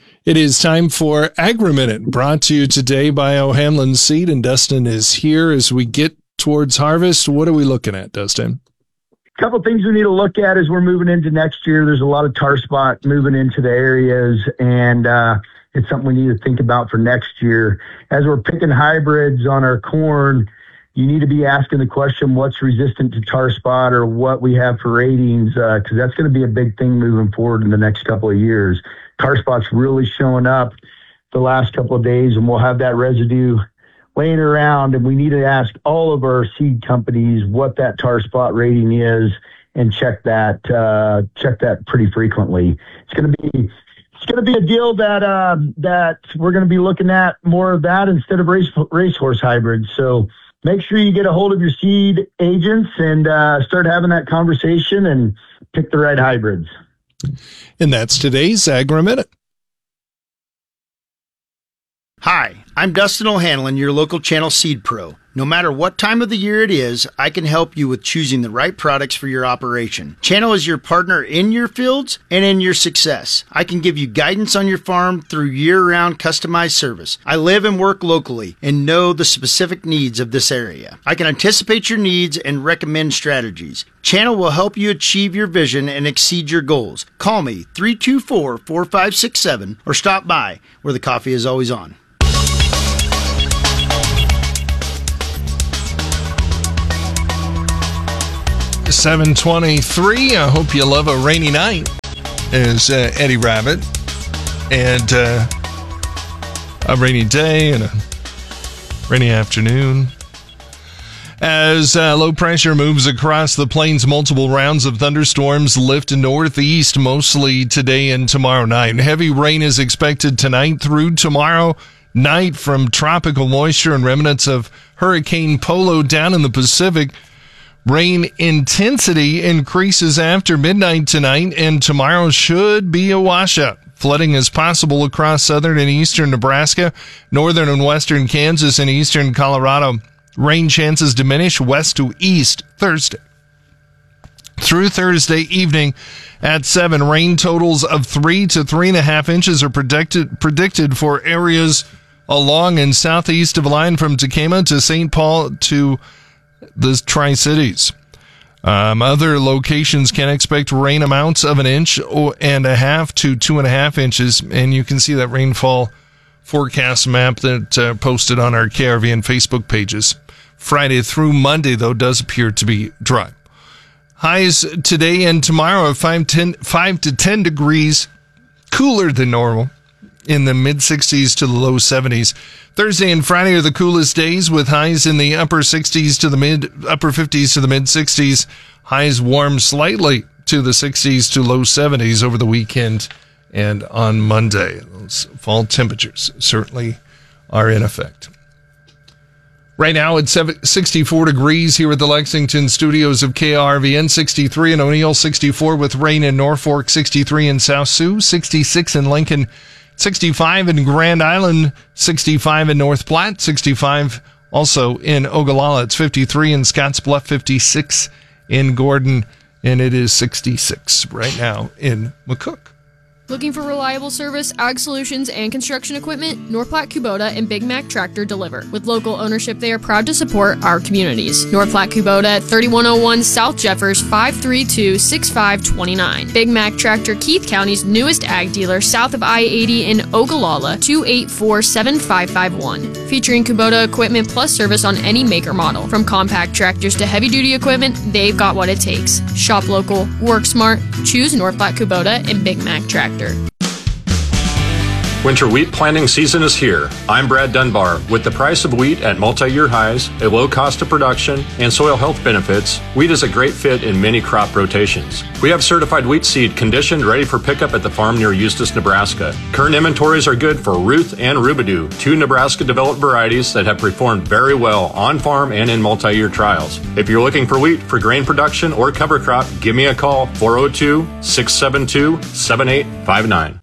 It is time for Agri-Minute, brought to you today by O'Hanlon Seed, and Dustin is here as we get towards harvest. What are we looking at, Dustin? A couple things we need to look at as we're moving into next year. There's a lot of tar spot moving into the areas, and it's something we need to think about for next year. As we're picking hybrids on our corn, you need to be asking the question, what's resistant to tar spot, or what we have for ratings, because that's going to be a big thing moving forward in the next couple of years. Tar spot's really showing up the last couple of days, and we'll have that residue laying around, and we need to ask all of our seed companies what that tar spot rating is and check that pretty frequently. It's going to be a deal that we're going to be looking at more of that instead of racehorse hybrids. So make sure you get a hold of your seed agents and start having that conversation and pick the right hybrids. And that's today's Agri-Minute. Hi, I'm Dustin O'Hanlon, your local channel seed pro. No matter what time of the year it is, I can help you with choosing the right products for your operation. Channel is your partner in your fields and in your success. I can give you guidance on your farm through year-round customized service. I live and work locally and know the specific needs of this area. I can anticipate your needs and recommend strategies. Channel will help you achieve your vision and exceed your goals. Call me 324-4567 or stop by where the coffee is always on. 7:23. I hope you love a rainy night, is Eddie Rabbit, and a rainy day and a rainy afternoon. As low pressure moves across the plains, multiple rounds of thunderstorms lift northeast mostly today and tomorrow night. Heavy rain is expected tonight through tomorrow night from tropical moisture and remnants of Hurricane Polo down in the Pacific. Rain intensity increases after midnight tonight, and tomorrow should be a washout. Flooding is possible across southern and eastern Nebraska, northern and western Kansas, and eastern Colorado. Rain chances diminish west to east Thursday. Through Thursday evening at 7, rain totals of 3 to 3.5 inches are predicted for areas along and southeast of the line from Tekamah to St. Paul to the Tri-Cities. Other locations can expect rain amounts of 1.5 inches to 2.5 inches, and you can see that rainfall forecast map that posted on our KRV and Facebook pages. Friday through Monday, though, does appear to be dry. Highs today and tomorrow of 5 to 10 degrees cooler than normal, in the mid-60s to the low 70s. Thursday and Friday are the coolest days, with highs in the upper 50s to the mid-60s. Highs warm slightly to the 60s to low 70s over the weekend and on Monday. Those fall temperatures certainly are in effect. Right now it's 64 degrees here at the Lexington studios of KRVN, 63 in O'Neill, 64 with rain in Norfolk, 63 in South Sioux, 66 in Lincoln, 65 in Grand Island, 65 in North Platte, 65 also in Ogallala. It's 53 in Scottsbluff, 56 in Gordon, and it is 66 right now in McCook. Looking for reliable service, ag solutions, and construction equipment? North Platte Kubota and Big Mac Tractor deliver. With local ownership, they are proud to support our communities. North Platte Kubota at 3101 South Jeffers, 532-6529. Big Mac Tractor, Keith County's newest ag dealer, south of I-80 in Ogallala, 284-7551. Featuring Kubota equipment plus service on any make or model. From compact tractors to heavy-duty equipment, they've got what it takes. Shop local, work smart, choose North Platte Kubota and Big Mac Tractor. Winter wheat planting season is here. I'm Brad Dunbar. With the price of wheat at multi-year highs, a low cost of production, and soil health benefits, wheat is a great fit in many crop rotations. We have certified wheat seed conditioned, ready for pickup at the farm near Eustis, Nebraska. Current inventories are good for Ruth and Rubidoo, 2 Nebraska-developed varieties that have performed very well on farm and in multi-year trials. If you're looking for wheat for grain production or cover crop, give me a call, 402-672-7859.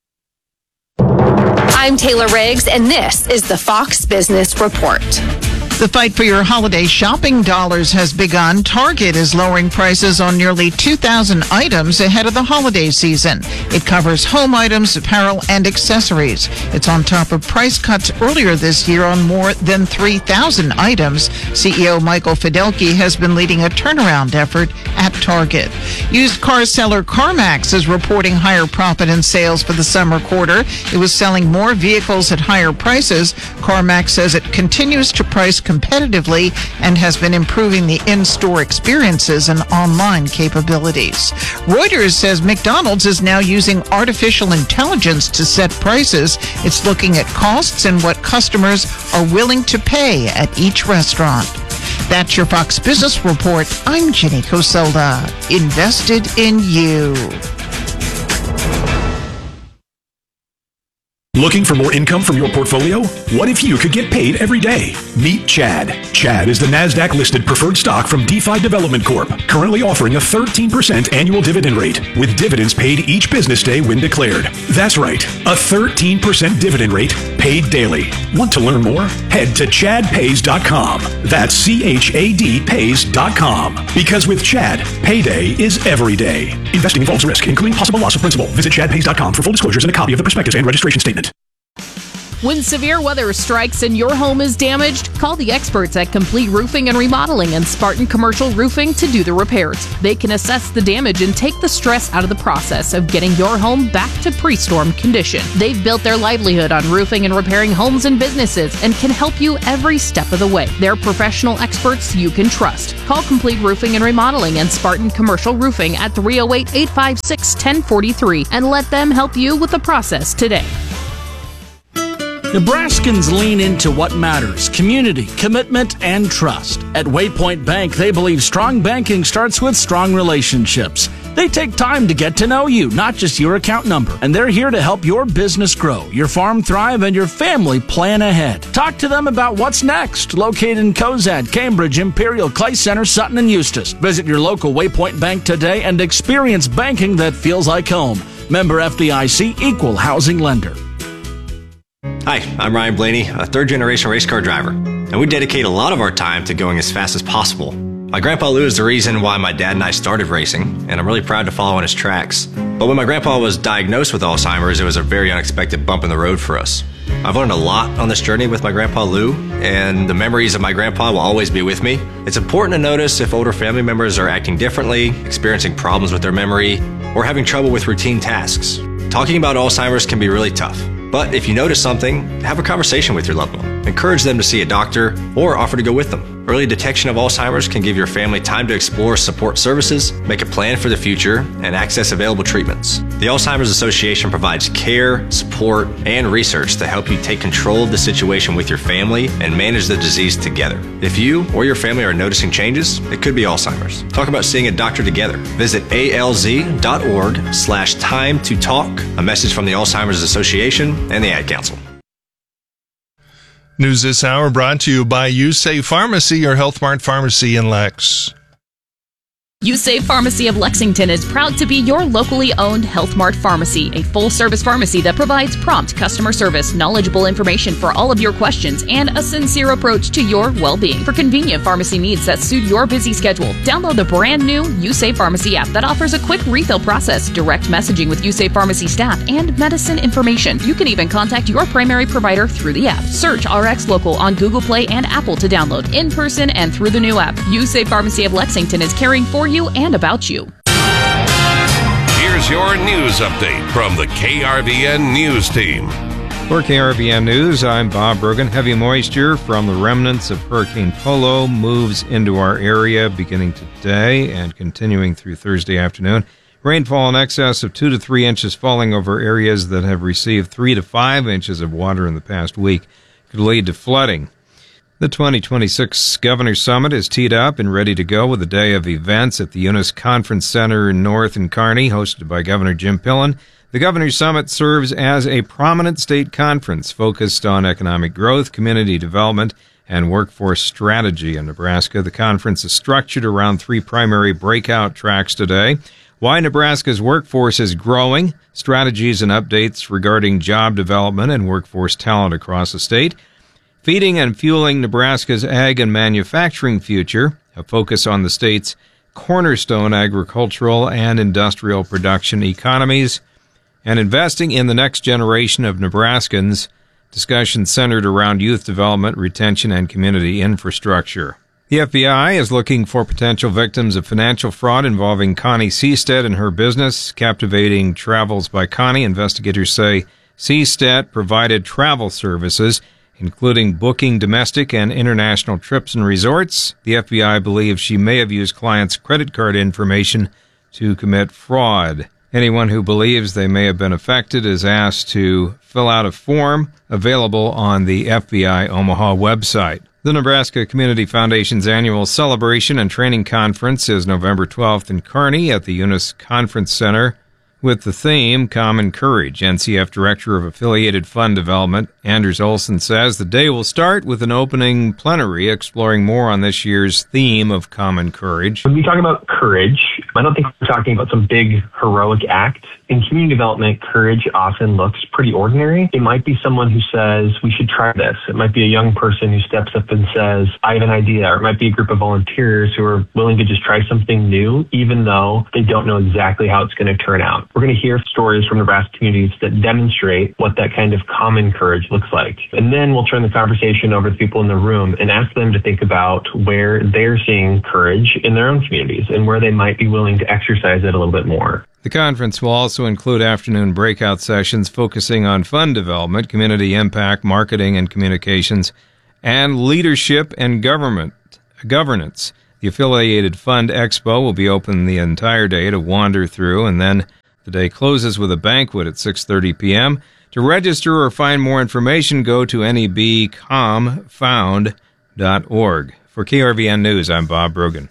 I'm Taylor Riggs, and this is the Fox Business Report. The fight for your holiday shopping dollars has begun. Target is lowering prices on nearly 2,000 items ahead of the holiday season. It covers home items, apparel, and accessories. It's on top of price cuts earlier this year on more than 3,000 items. CEO Michael Fidelki has been leading a turnaround effort at Target. Used car seller CarMax is reporting higher profit in sales for the summer quarter. It was selling more vehicles at higher prices. CarMax says it continues to price competitively and has been improving the in-store experiences and online capabilities. Reuters says McDonald's is now using artificial intelligence to set prices. It's looking at costs and what customers are willing to pay at each restaurant. That's your Fox Business Report. I'm Jenny Coselda. Invested in you. Looking for more income from your portfolio? What if you could get paid every day? Meet Chad. Chad is the NASDAQ-listed preferred stock from DeFi Development Corp., currently offering a 13% annual dividend rate, with dividends paid each business day when declared. That's right, a 13% dividend rate paid daily. Want to learn more? Head to chadpays.com. That's CHADpays.com. Because with Chad, payday is every day. Investing involves risk, including possible loss of principal. Visit chadpays.com for full disclosures and a copy of the prospectus and registration statement. When severe weather strikes and your home is damaged, call the experts at Complete Roofing and Remodeling and Spartan Commercial Roofing to do the repairs. They can assess the damage and take the stress out of the process of getting your home back to pre-storm condition. They've built their livelihood on roofing and repairing homes and businesses and can help you every step of the way. They're professional experts you can trust. Call Complete Roofing and Remodeling and Spartan Commercial Roofing at 308-856-1043 and let them help you with the process today. Nebraskans lean into what matters: community, commitment, and trust. At Waypoint Bank, they believe strong banking starts with strong relationships. They take time to get to know you, not just your account number. And they're here to help your business grow, your farm thrive, and your family plan ahead. Talk to them about what's next. Located in Cozad, Cambridge, Imperial, Clay Center, Sutton, and Eustis. Visit your local Waypoint Bank today and experience banking that feels like home. Member FDIC, Equal Housing Lender. Hi, I'm Ryan Blaney, a third-generation race car driver, and we dedicate a lot of our time to going as fast as possible. My grandpa Lou is the reason why my dad and I started racing, and I'm really proud to follow in his tracks. But when my grandpa was diagnosed with Alzheimer's, it was a very unexpected bump in the road for us. I've learned a lot on this journey with my grandpa Lou, and the memories of my grandpa will always be with me. It's important to notice if older family members are acting differently, experiencing problems with their memory, or having trouble with routine tasks. Talking about Alzheimer's can be really tough. But if you notice something, have a conversation with your loved one. Encourage them to see a doctor or offer to go with them. Early detection of Alzheimer's can give your family time to explore support services, make a plan for the future, and access available treatments. The Alzheimer's Association provides care, support, and research to help you take control of the situation with your family and manage the disease together. If you or your family are noticing changes, it could be Alzheimer's. Talk about seeing a doctor together. Visit alz.org/time to talk. A message from the Alzheimer's Association and the Ad Council. News this hour brought to you by USAFE Pharmacy, your Health Mart pharmacy in Lex. USAFE Pharmacy of Lexington is proud to be your locally owned Health Mart pharmacy, a full-service pharmacy that provides prompt customer service, knowledgeable information for all of your questions, and a sincere approach to your well-being. For convenient pharmacy needs that suit your busy schedule, download the brand-new USAFE Pharmacy app that offers a quick refill process, direct messaging with USAFE Pharmacy staff, and medicine information. You can even contact your primary provider through the app. Search RX Local on Google Play and Apple to download in person and through the new app. USAFE Pharmacy of Lexington is caring for you and about you. Here's your news update from the KRVN News Team. For KRVN News, I'm Bob Bergen. Heavy moisture from the remnants of Hurricane Polo moves into our area beginning today and continuing through Thursday afternoon. Rainfall in excess of 2 to 3 inches falling over areas that have received 3 to 5 inches of water in the past week could lead to flooding. The 2026 Governor's Summit is teed up and ready to go with a day of events at the Eunice Conference Center North in Kearney, hosted by Governor Jim Pillen. The Governor's Summit serves as a prominent state conference focused on economic growth, community development, and workforce strategy in Nebraska. The conference is structured around 3 primary breakout tracks today: why Nebraska's workforce is growing, strategies and updates regarding job development and workforce talent across the state; Feeding and Fueling Nebraska's Ag and Manufacturing Future, a focus on the state's cornerstone agricultural and industrial production economies, and Investing in the Next Generation of Nebraskans, discussion centered around youth development, retention, and community infrastructure. The FBI is looking for potential victims of financial fraud involving Connie Seestedt and her business, Captivating Travels by Connie. Investigators say Seestedt provided travel services, including booking domestic and international trips and resorts. The FBI believes she may have used clients' credit card information to commit fraud. Anyone who believes they may have been affected is asked to fill out a form available on the FBI Omaha website. The Nebraska Community Foundation's annual celebration and training conference is November 12th in Kearney at the Eunice Conference Center with the theme Common Courage. NCF Director of Affiliated Fund Development, Anders Olson, says the day will start with an opening plenary exploring more on this year's theme of Common Courage. When we talk about courage, I don't think we're talking about some big heroic act. In community development, courage often looks pretty ordinary. It might be someone who says, we should try this. It might be a young person who steps up and says, I have an idea. Or it might be a group of volunteers who are willing to just try something new, even though they don't know exactly how it's going to turn out. We're going to hear stories from Nebraska communities that demonstrate what that kind of common courage looks like. And then we'll turn the conversation over to people in the room and ask them to think about where they're seeing courage in their own communities and where they might be willing to exercise it a little bit more. The conference will also include afternoon breakout sessions focusing on fund development, community impact, marketing and communications, and leadership and governance. The Affiliated Fund Expo will be open the entire day to wander through, and then the day closes with a banquet at 6:30 p.m. To register or find more information, go to nebcomfound.org. For KRVN News, I'm Bob Brogan.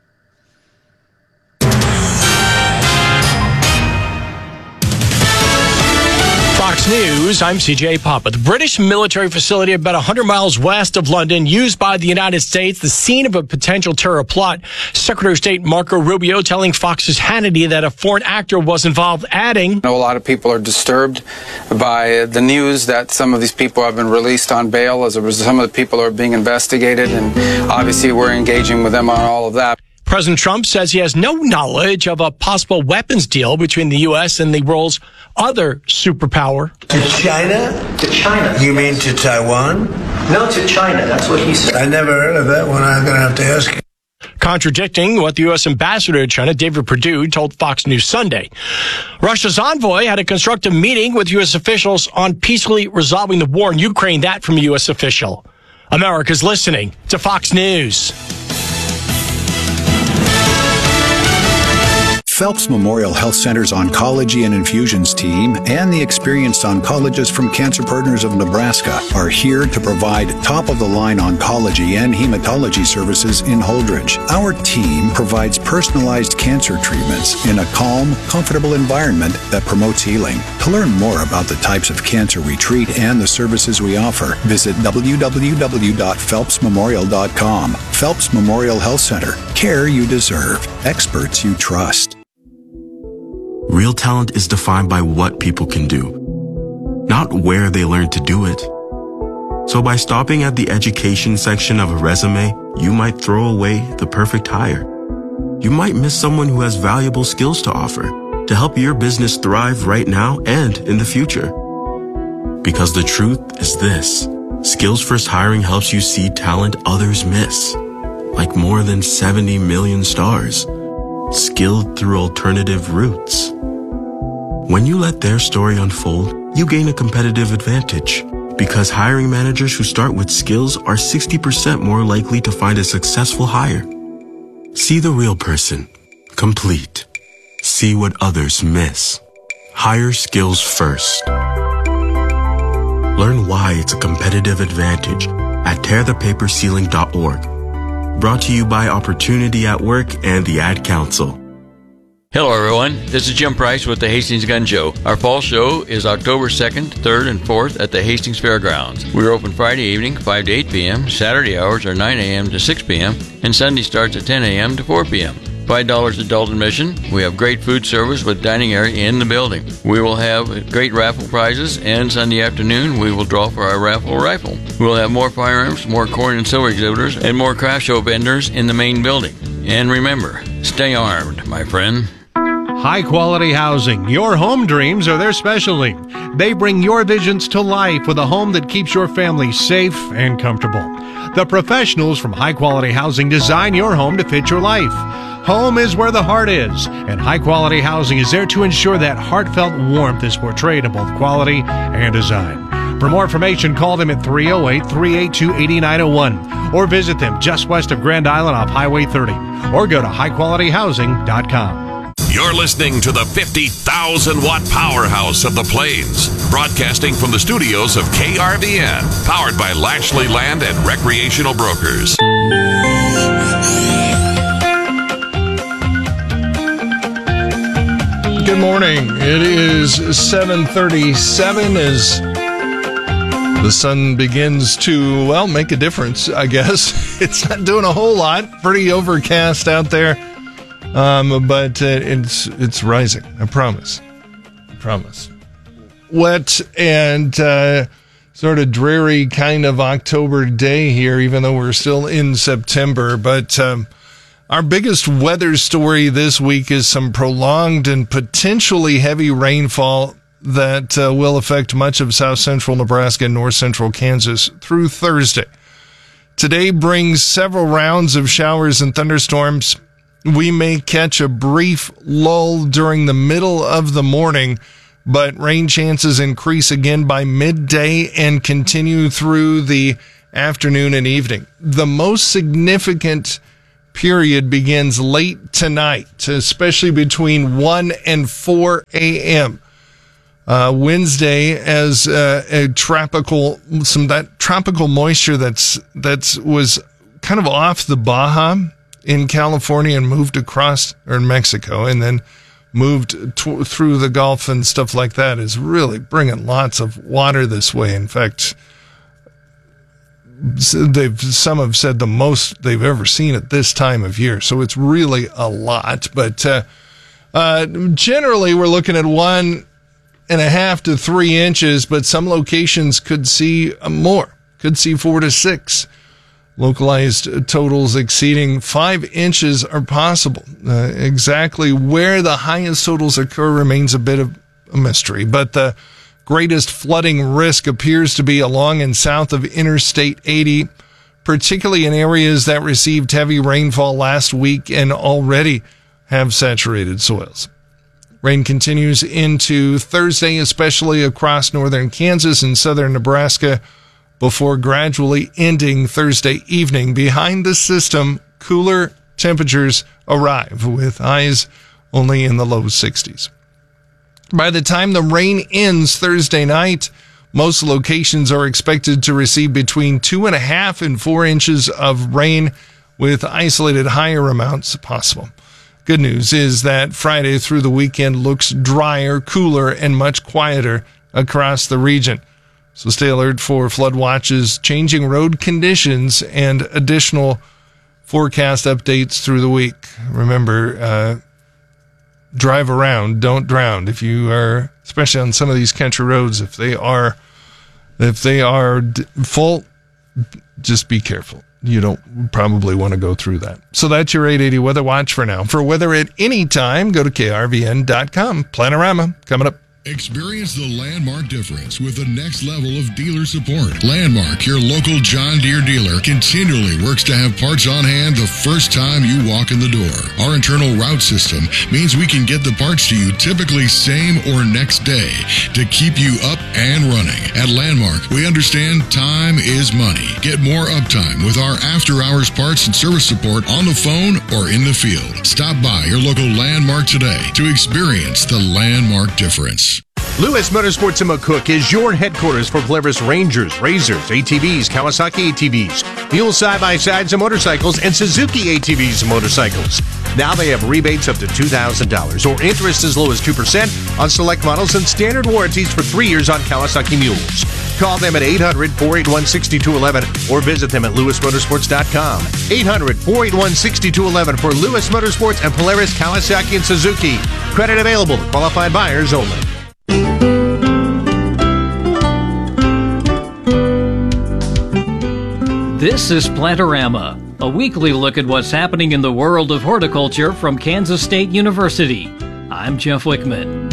Fox News, I'm CJ Papa. The British military facility about 100 miles west of London, used by the United States, the scene of a potential terror plot. Secretary of State Marco Rubio telling Fox's Hannity that a foreign actor was involved, adding, I know a lot of people are disturbed by the news that some of these people have been released on bail. As a result, some of the people are being investigated, and obviously we're engaging with them on all of that. President Trump says he has no knowledge of a possible weapons deal between the U.S. and the world's other superpower. To China? To China. You mean to Taiwan? No, to China. That's what he said. I never heard of that one. I'm going to have to ask you. Contradicting what the U.S. ambassador to China, David Perdue, told Fox News Sunday. Russia's envoy had a constructive meeting with U.S. officials on peacefully resolving the war in Ukraine. That from a U.S. official. America's listening to Fox News. Phelps Memorial Health Center's Oncology and Infusions team and the experienced oncologists from Cancer Partners of Nebraska are here to provide top-of-the-line oncology and hematology services in Holdridge. Our team provides personalized cancer treatments in a calm, comfortable environment that promotes healing. To learn more about the types of cancer we treat and the services we offer, visit www.phelpsmemorial.com. Phelps Memorial Health Center. Care you deserve. Experts you trust. Real talent is defined by what people can do, not where they learn to do it. So by stopping at the education section of a resume, you might throw away the perfect hire. You might miss someone who has valuable skills to offer to help your business thrive right now and in the future. Because the truth is this: Skills First Hiring helps you see talent others miss, like more than 70 million stars, skilled through alternative routes. When you let their story unfold, you gain a competitive advantage, because hiring managers who start with skills are 60% more likely to find a successful hire. See the real person. Complete. See what others miss. Hire skills first. Learn why it's a competitive advantage at tearthepaperceiling.org. Brought to you by Opportunity at Work and the Ad Council. Hello, everyone. This is Jim Price with the Hastings Gun Show. Our fall show is October 2nd, 3rd, and 4th at the Hastings Fairgrounds. We're open Friday evening, 5 to 8 p.m. Saturday hours are 9 a.m. to 6 p.m. and Sunday starts at 10 a.m. to 4 p.m. $5 adult admission. We have great food service with dining area in the building. We will have great raffle prizes, and Sunday afternoon we will draw for our raffle rifle. We'll have more firearms, more corn and silver exhibitors, and more craft show vendors in the main building. And remember, stay armed, my friend. High-quality housing. Your home dreams are their specialty. They bring your visions to life with a home that keeps your family safe and comfortable. The professionals from High Quality Housing design your home to fit your life. Home is where the heart is, and High Quality Housing is there to ensure that heartfelt warmth is portrayed in both quality and design. For more information, call them at 308-382-8901 or visit them just west of Grand Island off Highway 30 or go to highqualityhousing.com. You're listening to the 50,000-watt powerhouse of the Plains, broadcasting from the studios of KRVN, powered by Lashley Land and Recreational Brokers. Good morning. It is 7:37 as the sun begins to, well, make a difference, I guess. It's not doing a whole lot. Pretty overcast out there. But it's rising. I promise. Wet and sort of dreary kind of October day here, even though we're still in September. But our biggest weather story this week is some prolonged and potentially heavy rainfall that will affect much of south central Nebraska and north central Kansas through Thursday. Today brings several rounds of showers and thunderstorms. We may catch a brief lull during the middle of the morning, but rain chances increase again by midday and continue through the afternoon and evening. The most significant period begins late tonight, especially between 1 and 4 a.m. Wednesday, as that tropical moisture that was kind of off the Baja in California and moved across, or in Mexico, and then moved through the Gulf and stuff like that, is really bringing lots of water this way. In fact, some have said the most they've ever seen at this time of year. So it's really a lot. But generally, we're looking at 1.5 to 3 inches, but some locations could see more, could see 4 to 6. Localized totals exceeding 5 inches are possible. Exactly where the highest totals occur remains a bit of a mystery, but the greatest flooding risk appears to be along and south of Interstate 80, particularly in areas that received heavy rainfall last week and already have saturated soils. Rain continues into Thursday, especially across northern Kansas and southern Nebraska, before gradually ending Thursday evening. Behind the system, cooler temperatures arrive, with highs only in the low 60s. By the time the rain ends Thursday night, most locations are expected to receive between 2.5 and 4 inches of rain, with isolated higher amounts possible. Good news is that Friday through the weekend looks drier, cooler, and much quieter across the region. So stay alert for flood watches, changing road conditions, and additional forecast updates through the week. Remember, drive around, don't drown. If you are, especially on some of these country roads, if they are full, just be careful. You don't probably want to go through that. So that's your 880 Weather Watch for now. For weather at any time, go to krvn.com. Planorama coming up. Experience the Landmark difference with the next level of dealer support. Landmark, your local John Deere dealer, continually works to have parts on hand the first time you walk in the door. Our internal route system means we can get the parts to you typically same or next day to keep you up and running. At Landmark, we understand time is money. Get more uptime with our after-hours parts and service support on the phone or in the field. Stop by your local Landmark today to experience the Landmark difference. Lewis Motorsports in McCook is your headquarters for Polaris Rangers, Razors, ATVs, Kawasaki ATVs, Mule side-by-sides and motorcycles, and Suzuki ATVs and motorcycles. Now they have rebates up to $2,000 or interest as low as 2% on select models and standard warranties for 3 years on Kawasaki Mules. Call them at 800-481-6211 or visit them at lewismotorsports.com. 800-481-6211 for Lewis Motorsports and Polaris, Kawasaki, and Suzuki. Credit available to qualified buyers only. This is Plantorama, a weekly look at what's happening in the world of horticulture from Kansas State University. I'm Jeff Wickman.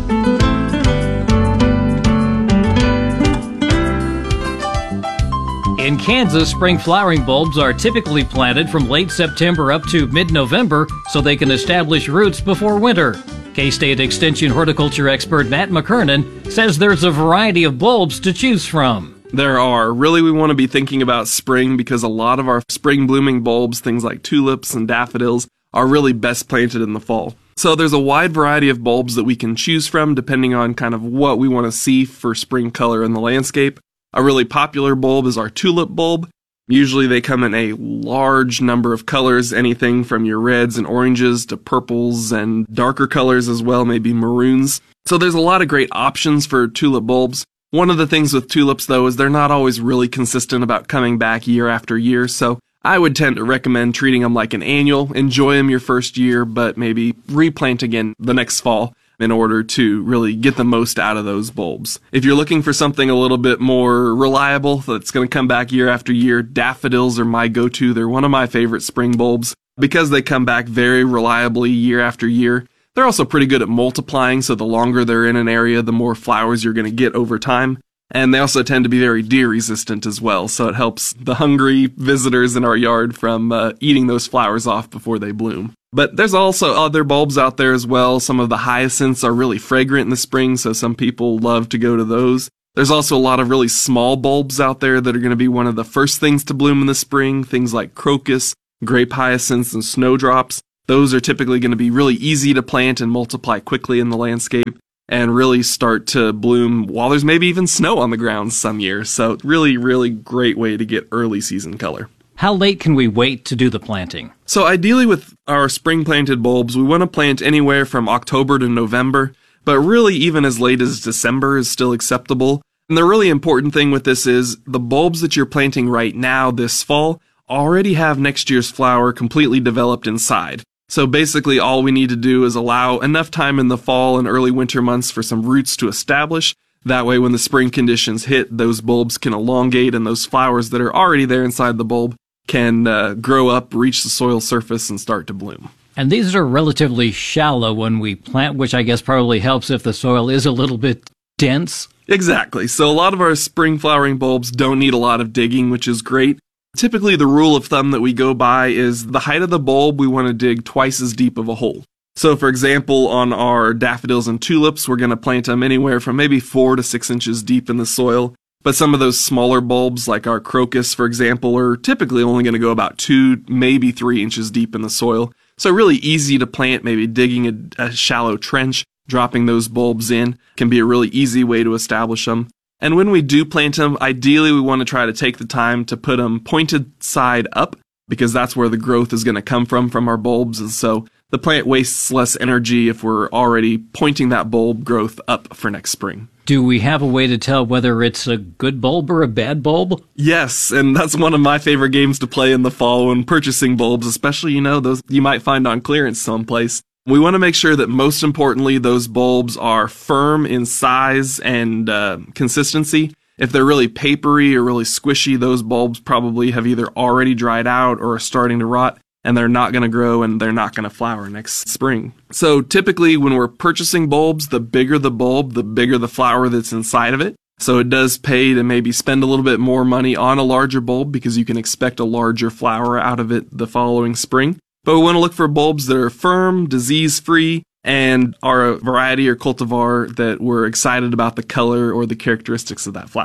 In Kansas, spring flowering bulbs are typically planted from late September up to mid-November so they can establish roots before winter. K-State Extension horticulture expert Matt McKernan says there's a variety of bulbs to choose from. There are. Really, we want to be thinking about spring because a lot of our spring blooming bulbs, things like tulips and daffodils, are really best planted in the fall. So there's a wide variety of bulbs that we can choose from depending on kind of what we want to see for spring color in the landscape. A really popular bulb is our tulip bulb. Usually they come in a large number of colors, anything from your reds and oranges to purples and darker colors as well, maybe maroons. So there's a lot of great options for tulip bulbs. One of the things with tulips, though, is they're not always really consistent about coming back year after year, so I would tend to recommend treating them like an annual. Enjoy them your first year, but maybe replant again the next fall in order to really get the most out of those bulbs. If you're looking for something a little bit more reliable that's going to come back year after year, daffodils are my go-to. They're one of my favorite spring bulbs because they come back very reliably year after year. They're also pretty good at multiplying, so the longer they're in an area, the more flowers you're going to get over time. And they also tend to be very deer resistant as well, so it helps the hungry visitors in our yard from eating those flowers off before they bloom. But there's also other bulbs out there as well. Some of the hyacinths are really fragrant in the spring, so some people love to go to those. There's also a lot of really small bulbs out there that are going to be one of the first things to bloom in the spring, things like crocus, grape hyacinths, and snowdrops. Those are typically going to be really easy to plant and multiply quickly in the landscape and really start to bloom while there's maybe even snow on the ground some years. So really, really great way to get early season color. How late can we wait to do the planting? So ideally with our spring planted bulbs, we want to plant anywhere from October to November, but really even as late as December is still acceptable. And the really important thing with this is the bulbs that you're planting right now this fall already have next year's flower completely developed inside. So basically all we need to do is allow enough time in the fall and early winter months for some roots to establish. That way when the spring conditions hit, those bulbs can elongate and those flowers that are already there inside the bulb can grow up, reach the soil surface, and start to bloom. And these are relatively shallow when we plant, which I guess probably helps if the soil is a little bit dense. Exactly. So a lot of our spring flowering bulbs don't need a lot of digging, which is great. Typically, the rule of thumb that we go by is the height of the bulb, we want to dig twice as deep of a hole. So, for example, on our daffodils and tulips, we're going to plant them anywhere from maybe 4 to 6 inches deep in the soil. But some of those smaller bulbs, like our crocus, for example, are typically only going to go about 2, maybe 3 inches deep in the soil. So really easy to plant, maybe digging a shallow trench, dropping those bulbs in can be a really easy way to establish them. And when we do plant them, ideally we want to try to take the time to put them pointed side up, because that's where the growth is going to come from our bulbs. And so the plant wastes less energy if we're already pointing that bulb growth up for next spring. Do we have a way to tell whether it's a good bulb or a bad bulb? Yes, and that's one of my favorite games to play in the fall when purchasing bulbs, especially, those you might find on clearance someplace. We want to make sure that most importantly, those bulbs are firm in size and consistency. If they're really papery or really squishy, those bulbs probably have either already dried out or are starting to rot, and they're not going to grow and they're not going to flower next spring. So typically when we're purchasing bulbs, the bigger the bulb, the bigger the flower that's inside of it. So it does pay to maybe spend a little bit more money on a larger bulb because you can expect a larger flower out of it the following spring. But we want to look for bulbs that are firm, disease-free, and are a variety or cultivar that we're excited about the color or the characteristics of that flower.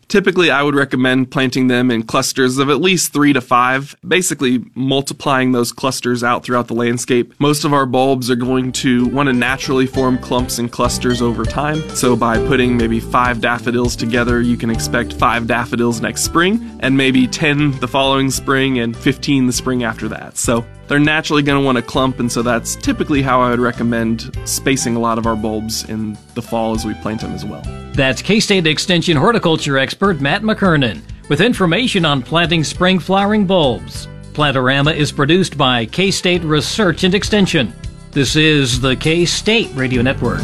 Typically, I would recommend planting them in clusters of at least 3 to 5, basically multiplying those clusters out throughout the landscape. Most of our bulbs are going to want to naturally form clumps and clusters over time. So by putting maybe 5 daffodils together, you can expect 5 daffodils next spring, and maybe 10 the following spring and 15 the spring after that. So they're naturally going to want to clump, and so that's typically how I would recommend spacing a lot of our bulbs in the fall as we plant them as well. That's K-State Extension horticulture expert Matt McKernan with information on planting spring flowering bulbs. Plantorama is produced by K-State Research and Extension. This is the K-State Radio Network.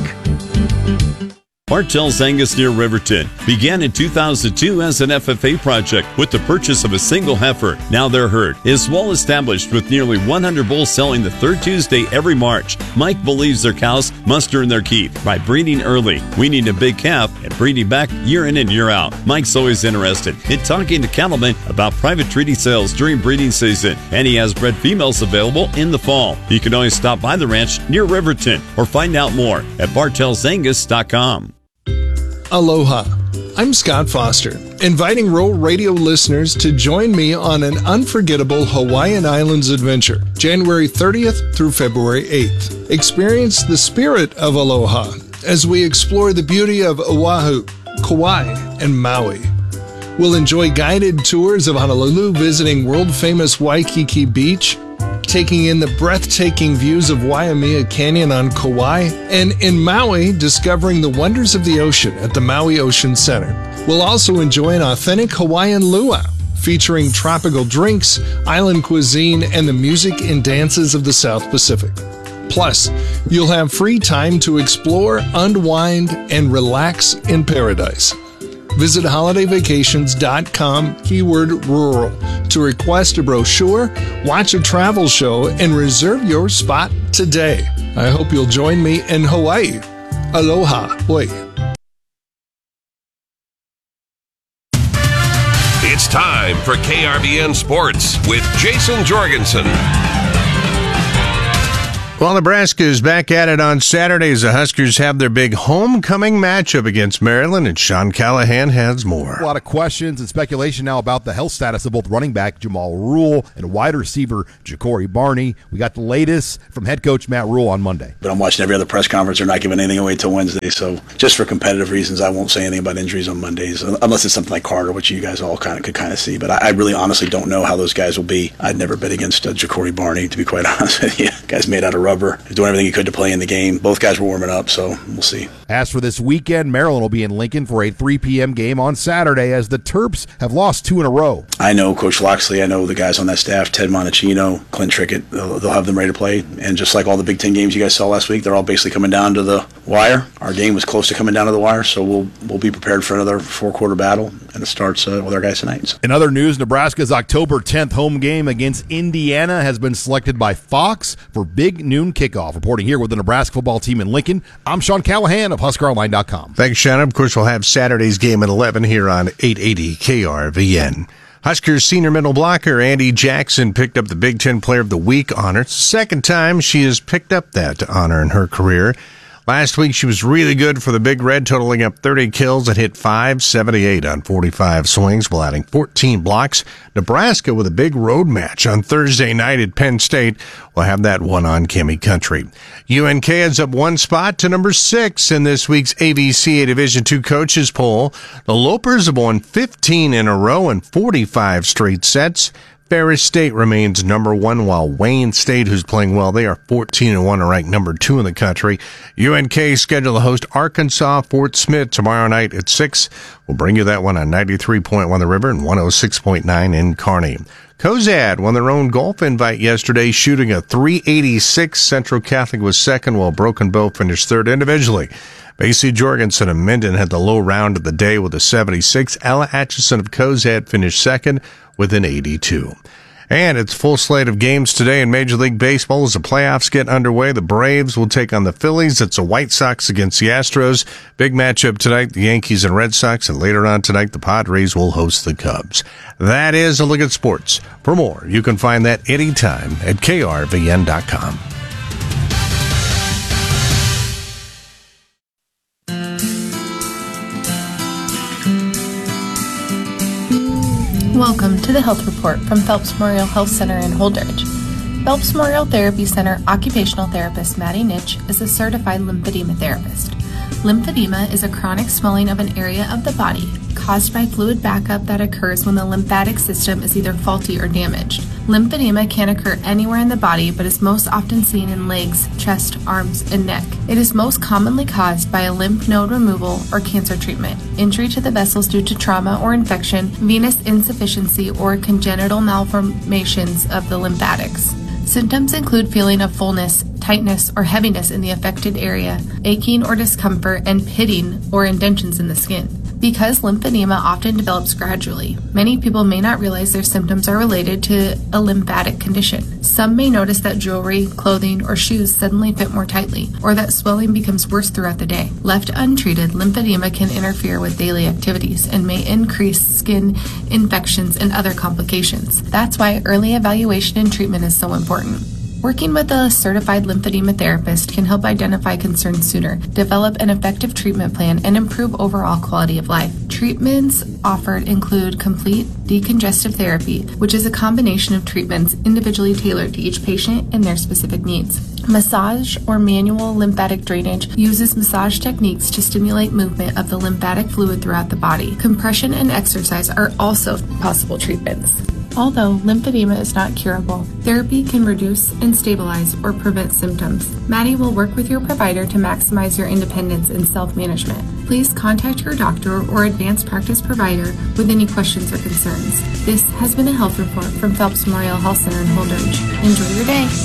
Bartell's Angus near Riverton began in 2002 as an FFA project with the purchase of a single heifer. Now their herd is well established with nearly 100 bulls selling the third Tuesday every March. Mike believes their cows must earn their keep by breeding early, weaning a big calf, and breeding back year in and year out. Mike's always interested in talking to cattlemen about private treaty sales during breeding season, and he has bred females available in the fall. You can always stop by the ranch near Riverton or find out more at bartellsangus.com. Aloha. I'm Scott Foster, inviting Rural Radio listeners to join me on an unforgettable Hawaiian Islands adventure, January 30th through February 8th. Experience the spirit of aloha as we explore the beauty of Oahu, Kauai, and Maui. We'll enjoy guided tours of Honolulu, visiting world-famous Waikiki Beach, taking in the breathtaking views of Waimea Canyon on Kauai, and in Maui, discovering the wonders of the ocean at the Maui Ocean Center. We'll also enjoy an authentic Hawaiian luau, featuring tropical drinks, island cuisine, and the music and dances of the South Pacific. Plus, you'll have free time to explore, unwind, and relax in paradise. Visit holidayvacations.com, keyword rural, to request a brochure, watch a travel show, and reserve your spot today. I hope you'll join me in Hawaii. Aloha. Hoi. It's time for KRVN Sports with Jason Jorgensen. Well, Nebraska is back at it on Saturday as the Huskers have their big homecoming matchup against Maryland, and Sean Callahan has more. A lot of questions and speculation now about the health status of both running back Jamal Rule and wide receiver Ja'Cory Barney. We got the latest from head coach Matt Rule on Monday. But I'm watching every other press conference. They're not giving anything away until Wednesday, so just for competitive reasons, I won't say anything about injuries on Mondays, unless it's something like Carter, which you guys all could see. But I really honestly don't know how those guys will be. I'd never bet against Ja'Cory Barney, to be quite honest with you. Guy's made out of rubber. He's doing everything he could to play in the game. Both guys were warming up, so we'll see. As for this weekend, Maryland will be in Lincoln for a 3 p.m. game on Saturday as the Terps have lost 2 in a row. I know Coach Loxley. I know the guys on that staff, Ted Montecchino, Clint Trickett. They'll have them ready to play. And just like all the Big Ten games you guys saw last week, they're all basically coming down to the wire. Our game was close to coming down to the wire, so we'll be prepared for another 4-quarter battle, and it starts with our guys tonight. In other news, Nebraska's October 10th home game against Indiana has been selected by Fox for big noon kickoff. Reporting here with the Nebraska football team in Lincoln, I'm Sean Callahan of HuskerOnline.com. Thanks, Shannon. Of course, we'll have Saturday's game at 11 here on 880 KRVN. Huskers senior middle blocker Andy Jackson picked up the Big Ten Player of the Week honor. It's the second time she has picked up that honor in her career. Last week, she was really good for the Big Red, totaling up 30 kills and hit .578 on 45 swings, while adding 14 blocks. Nebraska with a big road match on Thursday night at Penn State. We'll have that one on Kimmy Country. UNK is up 1 spot to number 6 in this week's AVCA Division II coaches poll. The Lopers have won 15 in a row and 45 straight sets. Ferris State remains number 1, while Wayne State, who's playing well, they are 14-1 and ranked number 2 in the country. UNK scheduled to host Arkansas Fort Smith tomorrow night at 6. We'll bring you that one on 93.1 The River and 106.9 in Kearney. Cozad won their own golf invite yesterday, shooting a .386. Central Catholic was second, while Broken Bow finished third individually. Basie Jorgensen of Minden had the low round of the day with a 76. Ella Atchison of Cozad finished second with an 82. And it's a full slate of games today in Major League Baseball as the playoffs get underway. The Braves will take on the Phillies. It's the White Sox against the Astros. Big matchup tonight, the Yankees and Red Sox. And later on tonight, the Padres will host the Cubs. That is a look at sports. For more, you can find that anytime at krvn.com. Welcome to the Health Report from Phelps Memorial Health Center in Holdridge. Phelps Memorial Therapy Center occupational therapist Maddie Nitch is a certified lymphedema therapist. Lymphedema is a chronic swelling of an area of the body caused by fluid backup that occurs when the lymphatic system is either faulty or damaged. Lymphedema can occur anywhere in the body, but is most often seen in legs, chest, arms, and neck. It is most commonly caused by a lymph node removal or cancer treatment, injury to the vessels due to trauma or infection, venous insufficiency, or congenital malformations of the lymphatics. Symptoms include feeling of fullness, tightness, or heaviness in the affected area, aching or discomfort, and pitting or indentions in the skin. Because lymphedema often develops gradually, many people may not realize their symptoms are related to a lymphatic condition. Some may notice that jewelry, clothing, or shoes suddenly fit more tightly, or that swelling becomes worse throughout the day. Left untreated, lymphedema can interfere with daily activities and may increase skin infections and other complications. That's why early evaluation and treatment is so important. Working with a certified lymphedema therapist can help identify concerns sooner, develop an effective treatment plan, and improve overall quality of life. Treatments offered include complete decongestive therapy, which is a combination of treatments individually tailored to each patient and their specific needs. Massage or manual lymphatic drainage uses massage techniques to stimulate movement of the lymphatic fluid throughout the body. Compression and exercise are also possible treatments. Although lymphedema is not curable, therapy can reduce and stabilize or prevent symptoms. Maddie will work with your provider to maximize your independence and self-management. Please contact your doctor or advanced practice provider with any questions or concerns. This has been a health report from Phelps Memorial Health Center in Holdridge. Enjoy your day.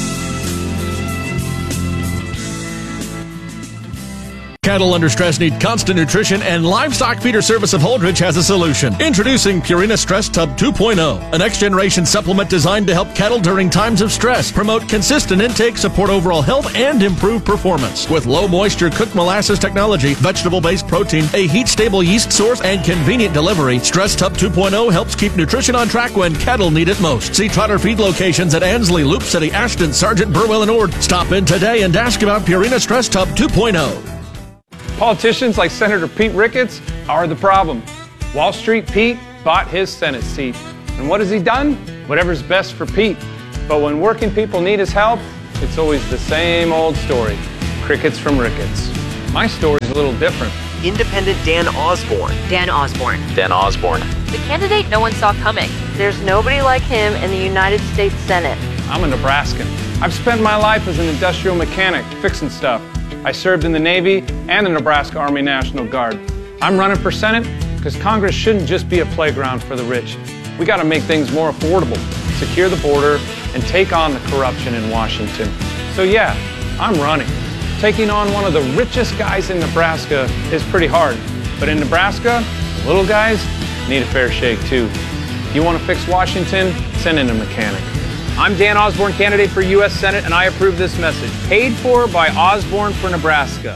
Cattle under stress need constant nutrition, and Livestock Feeder Service of Holdridge has a solution. Introducing Purina Stress Tub 2.0, a next-generation supplement designed to help cattle during times of stress, promote consistent intake, support overall health, and improve performance. With low-moisture cooked molasses technology, vegetable-based protein, a heat-stable yeast source, and convenient delivery, Stress Tub 2.0 helps keep nutrition on track when cattle need it most. See Trotter Feed locations at Ansley, Loop City, Ashton, Sargent, Burwell, and Ord. Stop in today and ask about Purina Stress Tub 2.0. Politicians like Senator Pete Ricketts are the problem. Wall Street Pete bought his Senate seat. And what has he done? Whatever's best for Pete. But when working people need his help, it's always the same old story. Crickets from Ricketts. My story's a little different. Independent Dan Osborne. Dan Osborne. Dan Osborne. The candidate no one saw coming. There's nobody like him in the United States Senate. I'm a Nebraskan. I've spent my life as an industrial mechanic, fixing stuff. I served in the Navy and the Nebraska Army National Guard. I'm running for Senate because Congress shouldn't just be a playground for the rich. We got to make things more affordable, secure the border, and take on the corruption in Washington. So yeah, I'm running. Taking on one of the richest guys in Nebraska is pretty hard. But in Nebraska, the little guys need a fair shake too. If you want to fix Washington, send in a mechanic. I'm Dan Osborne, candidate for U.S. Senate, and I approve this message. Paid for by Osborne for Nebraska.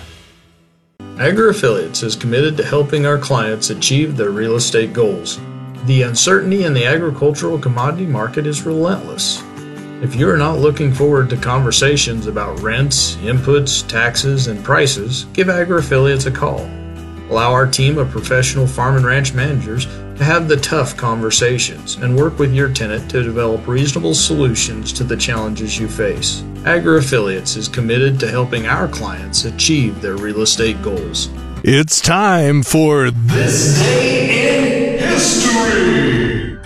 AgriAffiliates is committed to helping our clients achieve their real estate goals. The uncertainty in the agricultural commodity market is relentless. If you are not looking forward to conversations about rents, inputs, taxes, and prices, give AgriAffiliates a call. Allow our team of professional farm and ranch managers to have the tough conversations and work with your tenant to develop reasonable solutions to the challenges you face. AgriAffiliates is committed to helping our clients achieve their real estate goals. It's time for This Day in History.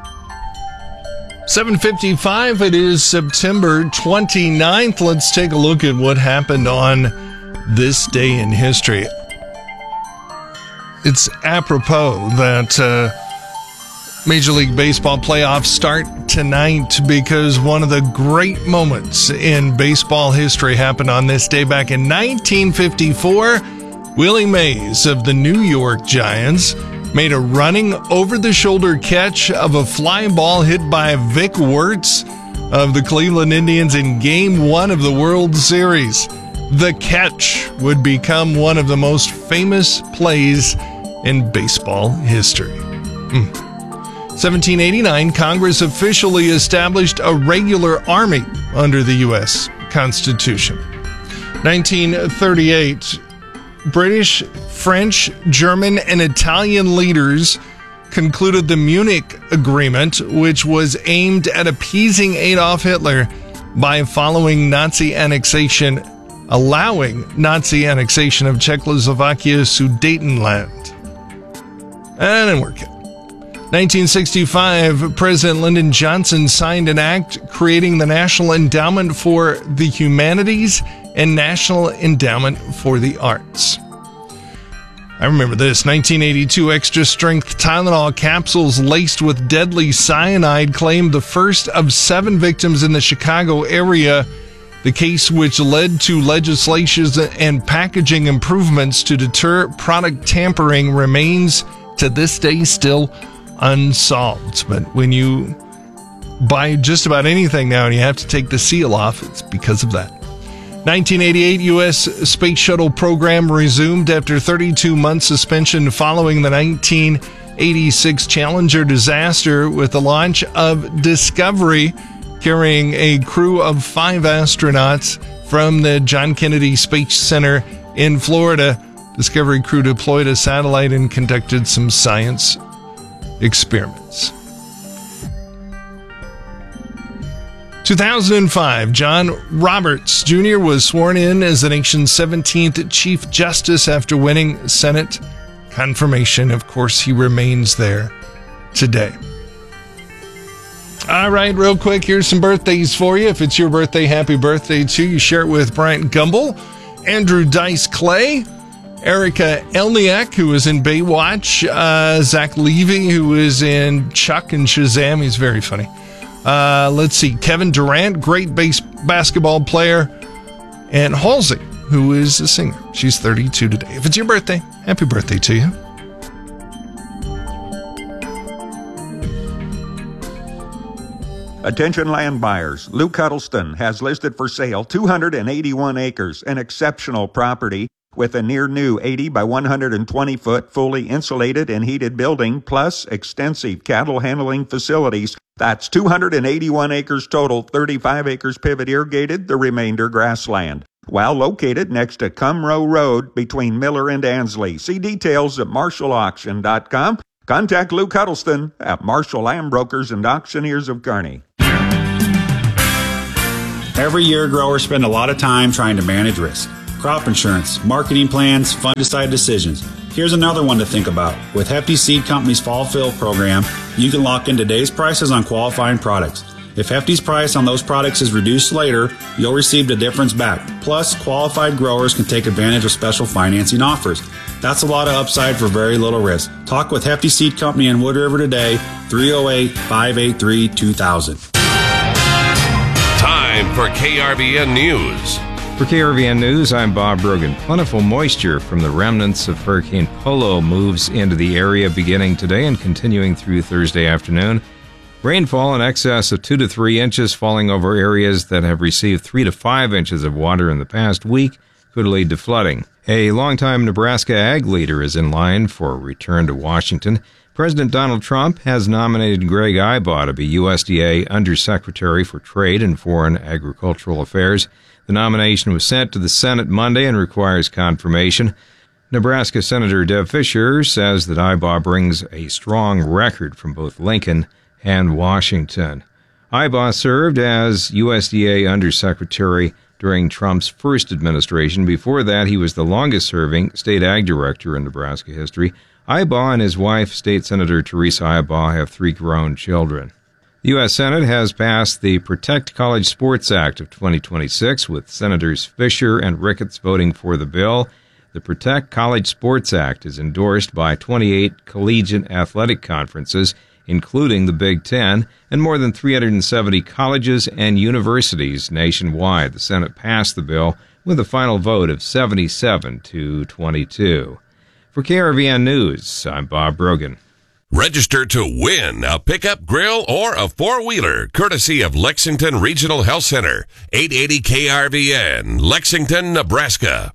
7:55, it is September 29th. Let's take a look at what happened on this day in history. It's apropos that Major League Baseball playoffs start tonight because one of the great moments in baseball history happened on this day back in 1954. Willie Mays of the New York Giants made a running over-the-shoulder catch of a fly ball hit by Vic Wertz of the Cleveland Indians in Game 1 of the World Series. The catch would become one of the most famous plays in baseball history. 1789, Congress officially established a regular army under the U.S. Constitution. 1938, British, French, German, and Italian leaders concluded the Munich Agreement, which was aimed at appeasing Adolf Hitler by allowing Nazi annexation of Czechoslovakia Sudetenland. And then we're good. 1965, President Lyndon Johnson signed an act creating the National Endowment for the Humanities and National Endowment for the Arts. I remember this. 1982, extra-strength Tylenol capsules laced with deadly cyanide claimed the first of 7 victims in the Chicago area. The case, which led to legislation and packaging improvements to deter product tampering, remains to this day still unsolved. But when you buy just about anything now and you have to take the seal off, it's because of that. 1988, U.S. Space Shuttle program resumed after 32 months suspension following the 1986 Challenger disaster with the launch of Discovery, carrying a crew of 5 astronauts from the John Kennedy Space Center in Florida. Discovery crew deployed a satellite and conducted some science experiments. 2005, John Roberts Jr. was sworn in as the nation's 17th Chief Justice after winning Senate confirmation. Of course, he remains there today. All right, real quick, here's some birthdays for you. If it's your birthday, happy birthday to you. Share it with Bryant Gumbel, Andrew Dice Clay, Erica Elniak, who was in Baywatch, Zach Levy, who was in Chuck and Shazam. He's very funny. Let's see, Kevin Durant, great basketball player, and Halsey, who is a singer. She's 32 today. If it's your birthday, happy birthday to you. Attention land buyers. Lou Cuddleston has listed for sale 281 acres, an exceptional property with a near-new 80 by 120-foot fully insulated and heated building, plus extensive cattle handling facilities. That's 281 acres total, 35 acres pivot irrigated, the remainder grassland. While located next to Cumrow Road between Miller and Ansley. See details at marshallauction.com. Contact Lou Cuddleston at Marshall Land Brokers and Auctioneers of Kearney. Every year, growers spend a lot of time trying to manage risk. Crop insurance, marketing plans, fungicide decisions. Here's another one to think about. With Hefty Seed Company's Fall Fill program, you can lock in today's prices on qualifying products. If Hefty's price on those products is reduced later, you'll receive the difference back. Plus, qualified growers can take advantage of special financing offers. That's a lot of upside for very little risk. Talk with Hefty Seed Company in Wood River today, 308-583-2000. Time for KRVN News. For KRVN News, I'm Bob Brogan. Plentiful moisture from the remnants of Hurricane Polo moves into the area beginning today and continuing through Thursday afternoon. Rainfall in excess of 2 to 3 inches falling over areas that have received 3 to 5 inches of water in the past week could lead to flooding. A longtime Nebraska ag leader is in line for a return to Washington. President Donald Trump has nominated Greg Ibaugh to be USDA Undersecretary for Trade and Foreign Agricultural Affairs. The nomination was sent to the Senate Monday and requires confirmation. Nebraska Senator Deb Fischer says that Ibaugh brings a strong record from both Lincoln and Washington. Ibaugh served as USDA Undersecretary during Trump's first administration. Before that, he was the longest-serving state ag director in Nebraska history. Ibaugh and his wife, State Senator Teresa Ibaugh, have 3 grown children. The U.S. Senate has passed the Protect College Sports Act of 2026, with Senators Fischer and Ricketts voting for the bill. The Protect College Sports Act is endorsed by 28 collegiate athletic conferences, including the Big Ten, and more than 370 colleges and universities nationwide. The Senate passed the bill with a final vote of 77 to 22. For KRVN News, I'm Bob Brogan. Register to win a pickup, grill, or a four-wheeler, courtesy of Lexington Regional Health Center, 880 KRVN, Lexington, Nebraska.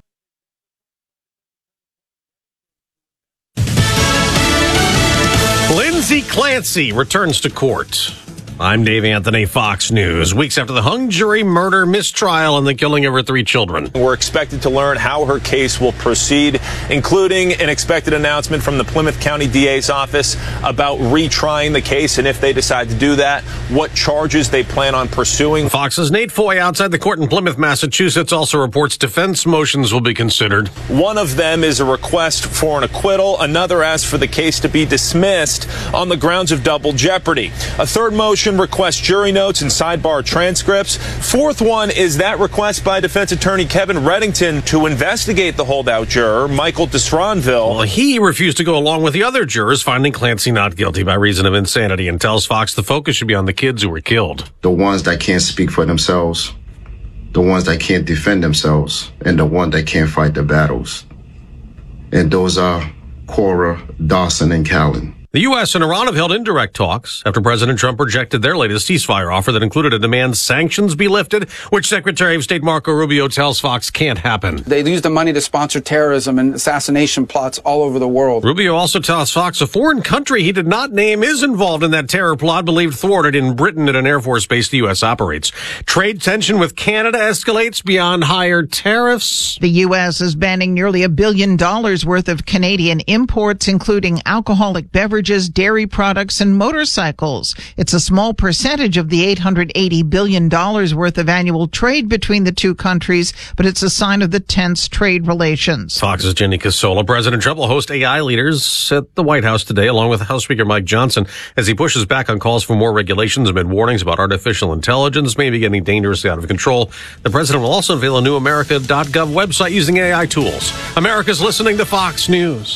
Lindsay Clancy returns to court. I'm Dave Anthony, Fox News. Weeks after the hung jury murder mistrial and the killing of her 3 children. We're expected to learn how her case will proceed, including an expected announcement from the Plymouth County DA's office about retrying the case, and if they decide to do that, what charges they plan on pursuing. Fox's Nate Foy outside the court in Plymouth, Massachusetts, also reports defense motions will be considered. One of them is a request for an acquittal. Another asks for the case to be dismissed on the grounds of double jeopardy. A third motion requests jury notes and sidebar transcripts. Fourth one is that request by defense attorney Kevin Reddington to investigate the holdout juror, Michael Desronville. Well, he refused to go along with the other jurors, finding Clancy not guilty by reason of insanity, and tells Fox the focus should be on the kids who were killed. The ones that can't speak for themselves, the ones that can't defend themselves, and the ones that can't fight the battles. And those are Cora, Dawson, and Callan. The U.S. and Iran have held indirect talks after President Trump rejected their latest ceasefire offer that included a demand sanctions be lifted, which Secretary of State Marco Rubio tells Fox can't happen. They use the money to sponsor terrorism and assassination plots all over the world. Rubio also tells Fox a foreign country he did not name is involved in that terror plot believed thwarted in Britain at an Air Force base the U.S. operates. Trade tension with Canada escalates beyond higher tariffs. The U.S. is banning nearly $1 billion worth of Canadian imports, including alcoholic beverages, dairy products, and motorcycles. It's a small percentage of the $880 billion worth of annual trade between the two countries, but it's a sign of the tense trade relations. Fox's Jenny Casola. President Trump will host AI leaders at the White House today, along with House Speaker Mike Johnson, as he pushes back on calls for more regulations amid warnings about artificial intelligence may be getting dangerously out of control. The president will also unveil a new America.gov website using AI tools. America's listening to Fox News.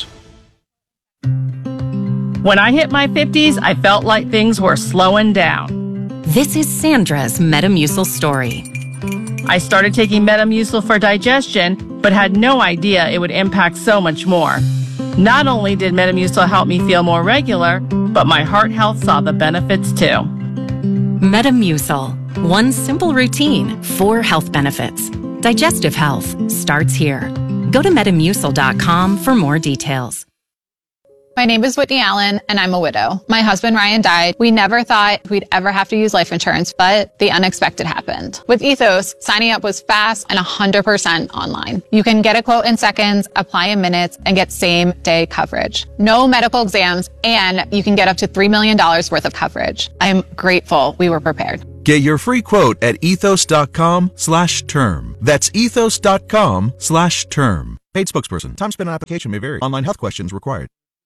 When I hit my 50s, I felt like things were slowing down. This is Sandra's Metamucil story. I started taking Metamucil for digestion, but had no idea it would impact so much more. Not only did Metamucil help me feel more regular, but my heart health saw the benefits too. Metamucil. One simple routine, 4 health benefits. Digestive health starts here. Go to Metamucil.com for more details. My name is Whitney Allen, and I'm a widow. My husband, Ryan, died. We never thought we'd ever have to use life insurance, but the unexpected happened. With Ethos, signing up was fast and 100% online. You can get a quote in seconds, apply in minutes, and get same-day coverage. No medical exams, and you can get up to $3 million worth of coverage. I'm grateful we were prepared. Get your free quote at ethos.com/term. That's ethos.com/term. Paid spokesperson. Time spent on application may vary. Online health questions required.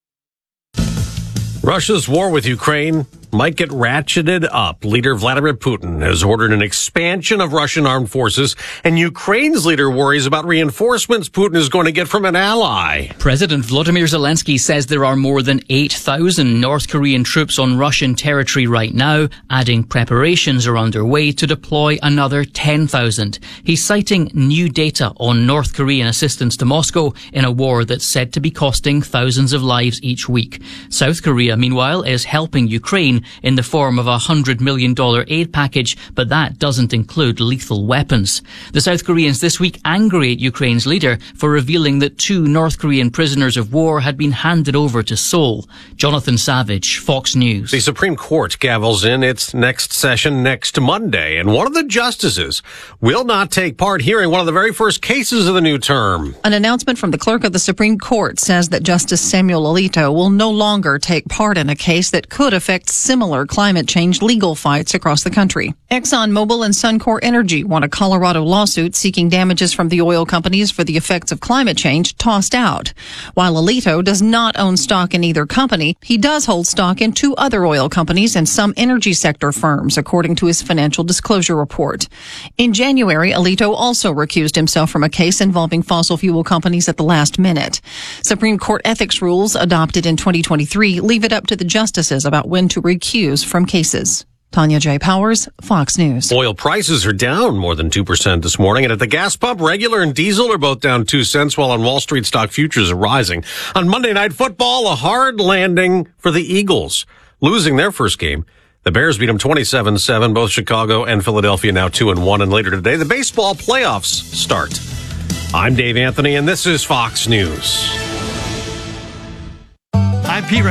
Russia's war with Ukraine might get ratcheted up. Leader Vladimir Putin has ordered an expansion of Russian armed forces, and Ukraine's leader worries about reinforcements Putin is going to get from an ally. President Volodymyr Zelensky says there are more than 8,000 North Korean troops on Russian territory right now, adding preparations are underway to deploy another 10,000. He's citing new data on North Korean assistance to Moscow in a war that's said to be costing thousands of lives each week. South Korea, meanwhile, is helping Ukraine in the form of a $100 million aid package, but that doesn't include lethal weapons. The South Koreans this week angry at Ukraine's leader for revealing that 2 North Korean prisoners of war had been handed over to Seoul. Jonathan Savage, Fox News. The Supreme Court gavels in its next session next Monday, and one of the justices will not take part hearing one of the very first cases of the new term. An announcement from the clerk of the Supreme Court says that Justice Samuel Alito will no longer take part in a case that could affect similar climate change legal fights across the country. ExxonMobil and Suncor Energy want a Colorado lawsuit seeking damages from the oil companies for the effects of climate change tossed out. While Alito does not own stock in either company, he does hold stock in 2 other oil companies and some energy sector firms, according to his financial disclosure report. In January, Alito also recused himself from a case involving fossil fuel companies at the last minute. Supreme Court ethics rules adopted in 2023 leave it up to the justices about when to recuse from cases. Tanya J. Powers, Fox News. Oil prices are down more than 2% this morning, and at the gas pump, regular and diesel are both down 2 cents, while on Wall Street, stock futures are rising. On Monday Night Football, a hard landing for the Eagles, losing their first game. The Bears beat them 27-7, both Chicago and Philadelphia now 2-1, and later today, the baseball playoffs start. I'm Dave Anthony, and this is Fox News. I'm Pete